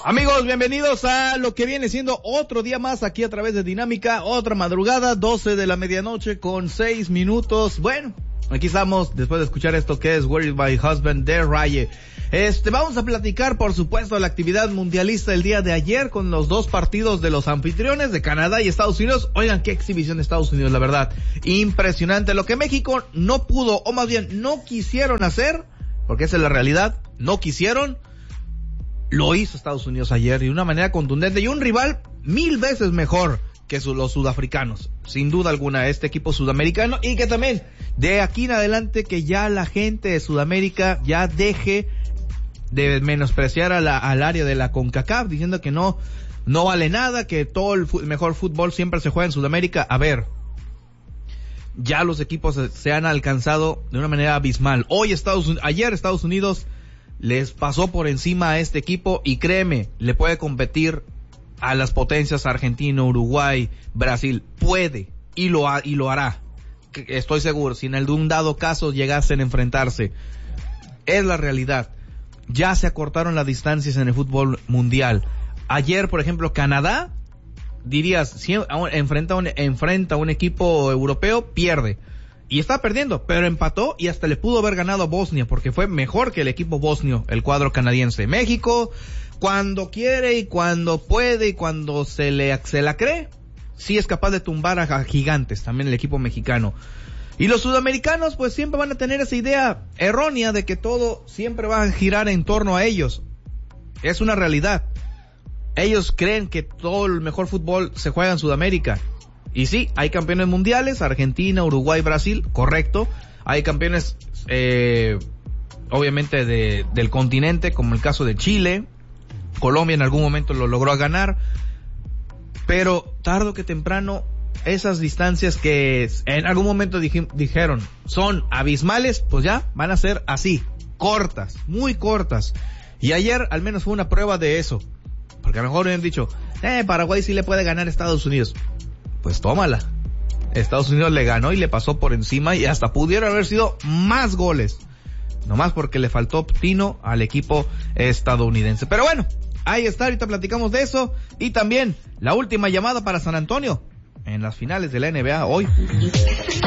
Amigos, bienvenidos a lo que viene siendo otro día más aquí a través de Dinámica, otra madrugada, 12 de la medianoche con 6 minutos. Bueno, aquí estamos después de escuchar esto que es Where is My Husband de Raye. Vamos a platicar, por supuesto, de la actividad mundialista del día de ayer con los dos partidos de los anfitriones de Canadá y Estados Unidos. Oigan, qué exhibición de Estados Unidos, la verdad. Impresionante. Lo que México no pudo, o más bien no quisieron hacer, porque esa es la realidad, no quisieron, lo hizo Estados Unidos ayer y de una manera contundente, y un rival 1000 veces mejor que los sudafricanos, sin duda alguna, este equipo sudamericano, y que también de aquí en adelante que ya la gente de Sudamérica ya deje de menospreciar al área de la CONCACAF, diciendo que no vale nada, que todo el mejor fútbol siempre se juega en Sudamérica. A ver, ya los equipos se han alcanzado de una manera abismal. Ayer Estados Unidos les pasó por encima a este equipo y créeme, le puede competir a las potencias Argentina, Uruguay, Brasil. Puede y lo hará. Estoy seguro, si en algún dado caso llegasen a enfrentarse. Es la realidad. Ya se acortaron las distancias en el fútbol mundial. Ayer, por ejemplo, Canadá, dirías, si enfrenta a un equipo europeo, pierde. Y está perdiendo, pero empató y hasta le pudo haber ganado a Bosnia, porque fue mejor que el equipo bosnio, el cuadro canadiense. México, cuando quiere y cuando puede y cuando se la cree, sí es capaz de tumbar a gigantes, también el equipo mexicano. Y los sudamericanos pues siempre van a tener esa idea errónea de que todo siempre va a girar en torno a ellos. Es una realidad. Ellos creen que todo el mejor fútbol se juega en Sudamérica. Y sí, hay campeones mundiales, Argentina, Uruguay, Brasil, correcto. Hay campeones, obviamente del continente, como el caso de Chile. Colombia en algún momento lo logró ganar. Pero tarde o que temprano, esas distancias que en algún momento dijeron son abismales, pues ya van a ser así, cortas, muy cortas. Y ayer al menos fue una prueba de eso. Porque a lo mejor hubieran dicho, Paraguay sí le puede ganar a Estados Unidos. Pues tómala. Estados Unidos le ganó y le pasó por encima y hasta pudieron haber sido más goles. Nomás porque le faltó tino al equipo estadounidense. Pero bueno, ahí está, ahorita platicamos de eso. Y también la última llamada para San Antonio en las finales de la NBA hoy.